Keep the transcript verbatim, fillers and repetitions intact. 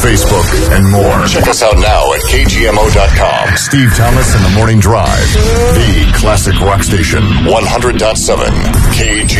Facebook, and more. Check us out now at K G M O dot com. Steve Thomas and the Morning Drive, the classic rock station, one hundred point seven K G M O.